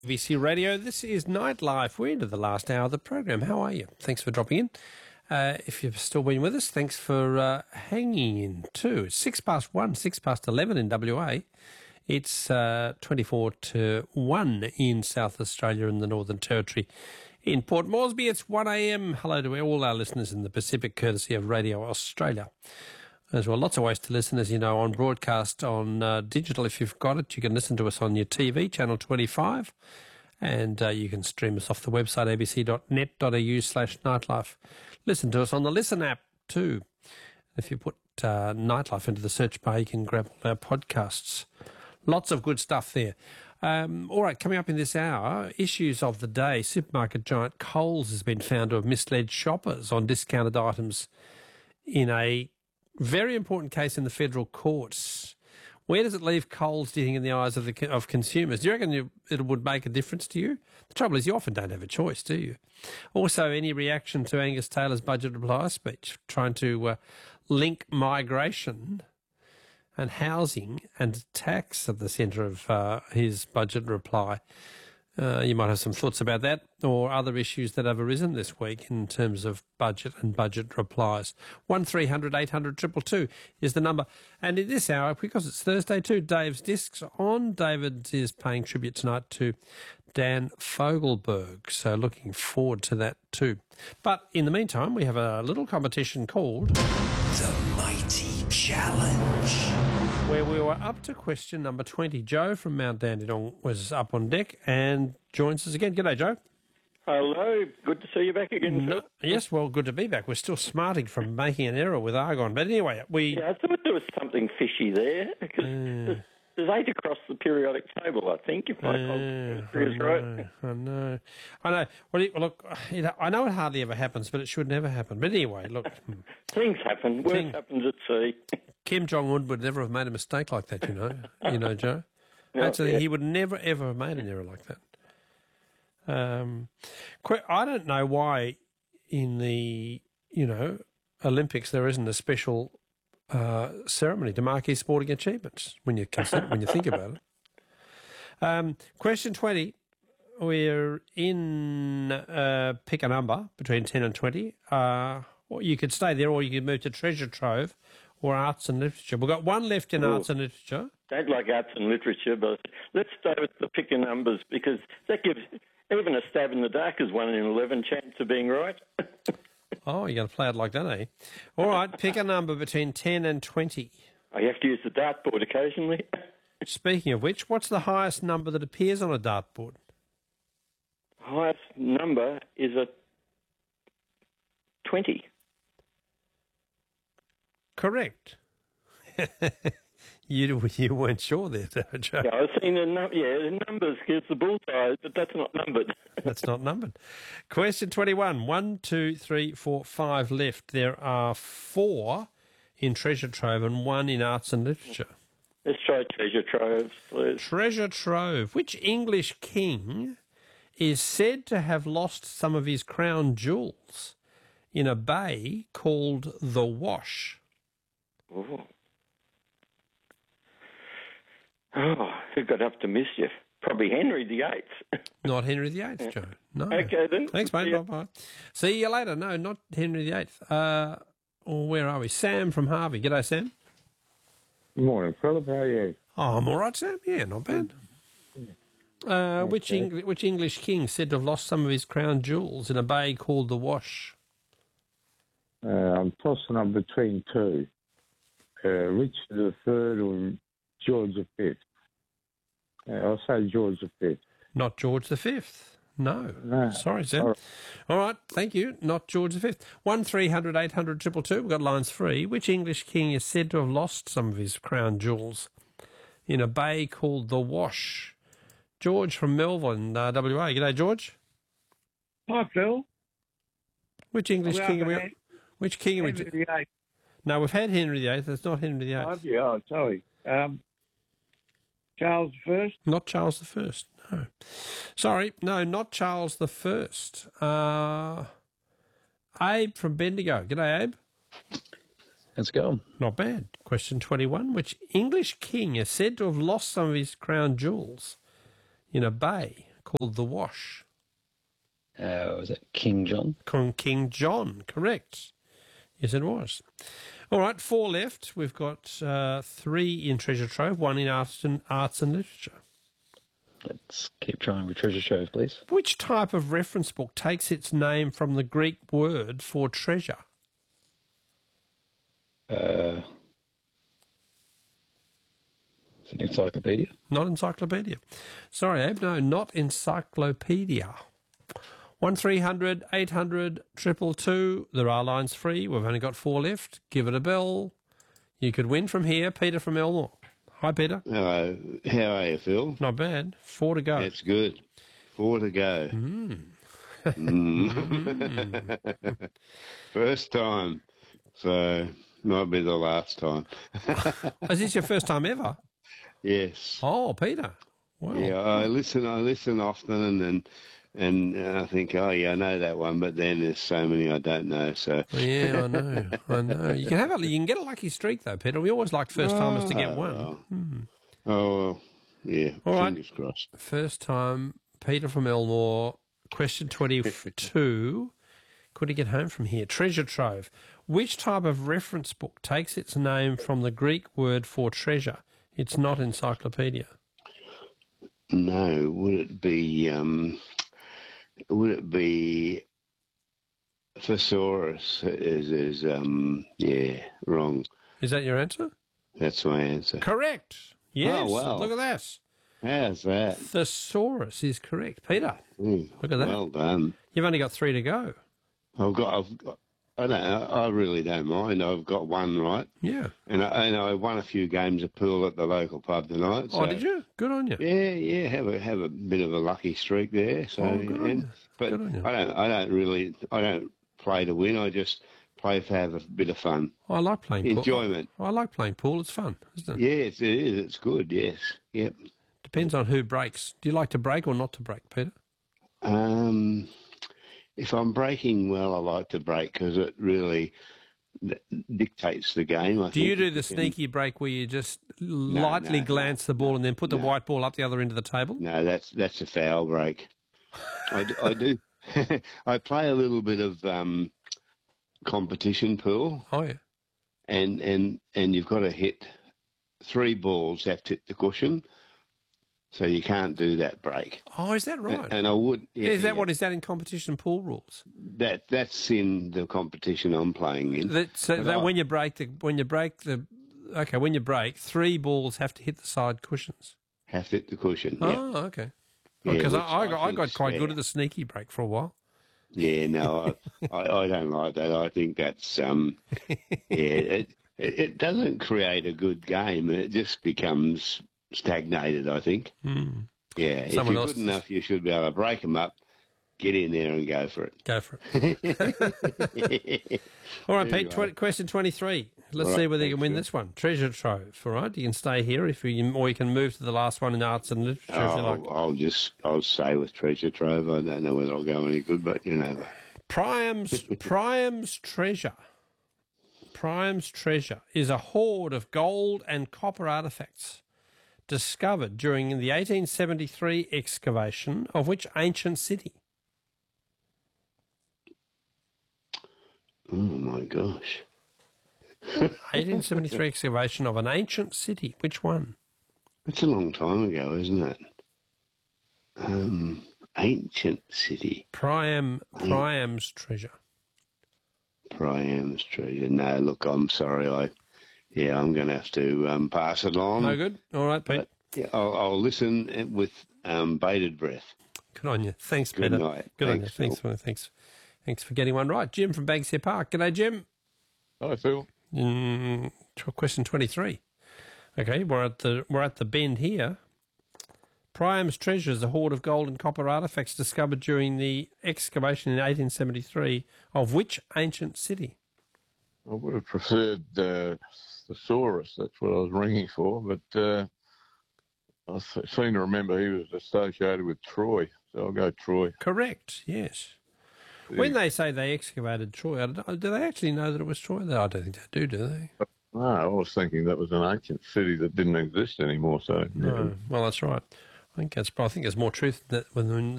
VC Radio, this is Nightlife. We're into the last hour of the program. How are you? Thanks for dropping in. If you've still been with us, thanks for hanging in too. It's 1:06, 11 in WA. It's 24 to 1 in South Australia and the Northern Territory. In Port Moresby, it's 1 a.m. Hello to all our listeners in the Pacific, courtesy of Radio Australia. There's lots of ways to listen, as you know, on broadcast, on digital. If you've got it, you can listen to us on your TV, Channel 25, and you can stream us off the website, abc.net.au/nightlife. Listen to us on the Listen app too. If you put Nightlife into the search bar, you can grab all our podcasts. Lots of good stuff there. All right, coming up in this hour, issues of the day. Supermarket giant Coles has been found to have misled shoppers on discounted items in a very important case in the federal courts. Where does it leave Coles, do you think, in the eyes of consumers? Do you reckon it would make a difference to you? The trouble is you often don't have a choice, do you? Also, any reaction to Angus Taylor's budget reply speech, trying to link migration and housing and tax at the centre of his budget reply? You might have some thoughts about that or other issues that have arisen this week in terms of budget and budget replies. 1300 800 222 is the number. And in this hour, because it's Thursday too, Dave's Discs on. David is paying tribute tonight to Dan Fogelberg, so looking forward to that too. But in the meantime, we have a little competition called The Mighty Challenge, where we were up to question number 20. Joe from Mount Dandenong was up on deck and joins us again. G'day, Joe. Hello. Good to see you back again, sir. Yes, well, good to be back. We're still smarting from making an error with Argon. But anyway, Yeah, I thought there was something fishy there, because there's 8 across the periodic table, I think, if my chemistry is right. I know. Well, look, I know it hardly ever happens, but it should never happen. But anyway, look. Things happen. Worse happens at sea. Kim Jong-un would never have made a mistake like that, you know. You know, Joe. No, That's the thing. He would never, ever have made an error like that. I don't know why in the, Olympics there isn't a special ceremony to mark his sporting achievements when you think about it. Question 20. We're in pick a number between 10 and 20. Or you could stay there, or you could move to Treasure Trove or Arts and Literature. We've got one left in Arts and Literature. Don't like arts and literature, but let's stay with the pick a numbers, because that gives even a stab in the dark is 1 in 11 chance of being right. Oh, you're going to play it like that, eh? All right, pick a number between 10 and 20. I have to use the dartboard occasionally. Speaking of which, what's the highest number that appears on a dartboard? Highest number is a 20. Correct. You weren't sure there, Joe. Yeah, I was seeing the numbers gives the bullseye, but that's not numbered. That's not numbered. Question 21. 1, 2, 3, 4, 5 left. There are 4 in Treasure Trove and 1 in Arts and Literature. Let's try Treasure Trove, please. Treasure Trove. Which English king is said to have lost some of his crown jewels in a bay called the Wash? Oh, who got up to mischief? Probably Henry VIII. Not Henry VIII, Joe. No. Okay, then. Thanks, mate. Bye-bye. See you later. No, not Henry VIII. Where are we? Sam from Harvey. G'day, Sam. Good morning, Philip. How are you? Oh, I'm all right, Sam. Yeah, not bad. Which English king said to have lost some of his crown jewels in a bay called the Wash? I'm tossing up between 2. Richard III or George V. I'll say George V. Not George V. No. Sorry, Sam. All right, thank you. Not George V. 1300 800 222. We've got lines free. Which English king is said to have lost some of his crown jewels in a bay called the Wash? George from Melbourne, WA. G'day, George. Hi, Phil. Which English king are we on? Which king are we? Henry VIII. No, we've had Henry VIII. That's not Henry VIII. Oh, sorry. Charles I? Not Charles I. No. Sorry, no, not Charles I. Abe from Bendigo. G'day, Abe. How's it going? Not bad. Question 21. Which English king is said to have lost some of his crown jewels in a bay called the Wash? Was it King John? King John, correct. Yes, it was. All right, 4 left. We've got 3 in Treasure Trove, 1 in Arts and Literature. Let's keep trying with Treasure Trove, please. Which type of reference book takes its name from the Greek word for treasure? Is it an encyclopedia? Not encyclopedia. Sorry, Abe, no, not encyclopedia. 1300 800 222. There are lines free. We've only got 4 left. Give it a bell. You could win from here. Peter from Elmore. Hi, Peter. Hello. How are you, Phil? Not bad. 4 to go. That's good. 4 to go. First time. So, might be the last time. Is this your first time ever? Yes. Oh, Peter. Wow. Yeah, I listen often and I think, oh, yeah, I know that one, but then there's so many I don't know, so... Yeah, I know. You can get a lucky streak, though, Peter. We always like first-timers to get one. Oh, yeah, All right. fingers crossed. First time, Peter from Elmore, question 22. Could he get home from here? Treasure Trove. Which type of reference book takes its name from the Greek word for treasure? It's not encyclopedia. No, would it be thesaurus? Wrong. Is that your answer? That's my answer. Correct. Yes. Oh, wow. Look at that. How's that? Thesaurus is correct. Peter, look at that. Well done. You've only got 3 to go. I really don't mind. I've got 1 right. Yeah. And I won a few games of pool at the local pub tonight. Oh, did you? Good on you. Yeah, have a bit of a lucky streak there. So, good on you. But Good on you. I don't play to win. I just play to have a bit of fun. I like playing pool. Enjoyment. I like playing pool. It's fun, isn't it? Yes, it is. It's good. Yes. Yep. Depends on who breaks. Do you like to break or not to break, Peter? If I'm breaking well, I like to break because it really dictates the game. Do you do the sneaky break where you just lightly glance the ball and then put the white ball up the other end of the table? No, that's a foul break. I do. I play a little bit of competition pool. Oh, yeah. And you've got to hit 3 balls have to hit the cushion, so you can't do that break. Oh, is that right? And I would. Yeah, is that what is that in competition pool rules? That's in the competition I'm playing in. When you break, 3 balls have to hit the side cushions. Have to hit the cushion. Oh, okay. Yeah, Because I I got quite fair. good at the sneaky break for a while. Yeah, no, I don't like that. I think that's it doesn't create a good game. It just becomes stagnated, I think. Yeah, Someone if you're else good enough, you should be able to break them up, get in there and go for it. Go for it. All right, Pete, question 23. Let's see whether you can win this one. Treasure Trove, all right? You can stay here or you can move to the last one in Arts and Literature if you like. I'll stay with Treasure Trove. I don't know whether I'll go any good, but you know. Priam's treasure. Priam's treasure is a hoard of gold and copper artefacts discovered during the 1873 excavation of which ancient city? Oh my gosh. 1873 excavation of an ancient city. Which one? That's a long time ago, isn't it? Ancient city. Priam's treasure. Priam's treasure. No, look, I'm sorry. I'm going to have to pass it on. No good? All right, Pete. Yeah, I'll listen with bated breath. Good on you. Thanks, Good Peter. night. Good Thanks, on you. Thanks for getting one right. Jim from Banksia Park. G'day, Jim. Hi, Phil. Question 23. Okay, we're at the bend here. Priam's treasure is a hoard of gold and copper artefacts discovered during the excavation in 1873 of which ancient city? I would have preferred Thesaurus. That's what I was ringing for, but I seem to remember he was associated with Troy, so I'll go Troy. Correct, yes. When they say they excavated Troy, do they actually know that it was Troy? I don't think they do they? No, I was thinking that was an ancient city that didn't exist anymore, so... No. Well, that's right. I think there's more truth that when